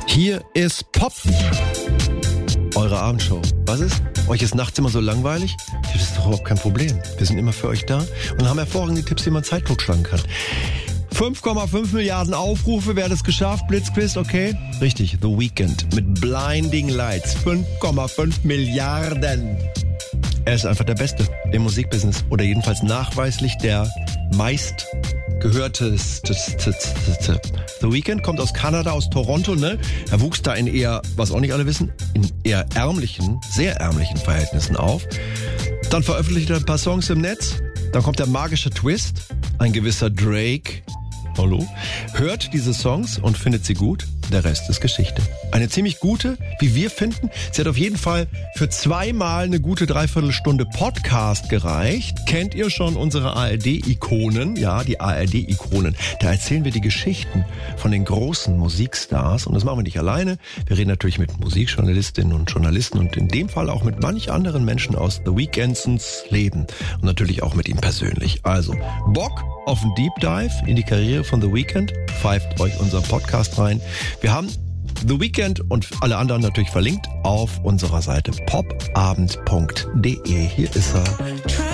Hier ist Pop, eure Abendshow. Was ist? Euch ist nachts immer so langweilig? Das ist doch überhaupt kein Problem. Wir sind immer für euch da und haben hervorragende Tipps, wie man Zeit totschlagen kann. 5,5 Milliarden Aufrufe, wer hat es geschafft? Blitzquiz, okay? Richtig, The Weeknd mit Blinding Lights. 5,5 Milliarden. Er ist einfach der Beste im Musikbusiness oder jedenfalls nachweislich der meistgehörteste. The Weeknd kommt aus Kanada, aus Toronto, ne? Er wuchs da in eher, was auch nicht alle wissen, in eher ärmlichen, sehr ärmlichen Verhältnissen auf. Dann veröffentlicht er ein paar Songs im Netz. Dann kommt der magische Twist. Ein gewisser Drake, hallo, hört diese Songs und findet sie gut. Der Rest ist Geschichte. Eine ziemlich gute, wie wir finden. Sie hat auf jeden Fall für 2-mal eine gute Dreiviertelstunde Podcast gereicht. Kennt ihr schon unsere ARD-Ikonen? Ja, die ARD-Ikonen. Da erzählen wir die Geschichten von den großen Musikstars. Und das machen wir nicht alleine. Wir reden natürlich mit Musikjournalistinnen und Journalisten und in dem Fall auch mit manch anderen Menschen aus The Weeknds Leben. Und natürlich auch mit ihm persönlich. Also, Bock auf einen Deep Dive in die Karriere von The Weeknd? Pfeift euch unseren Podcast rein. Wir haben The Weeknd und alle anderen natürlich verlinkt auf unserer Seite popabend.de. Hier ist er.